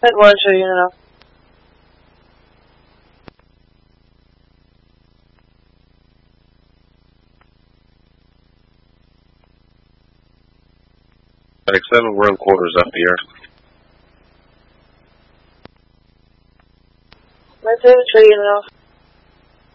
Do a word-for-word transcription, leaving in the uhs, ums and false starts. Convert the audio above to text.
At one, show you enough. Medic seven, we're in quarters up here. Medic seven, show you enough.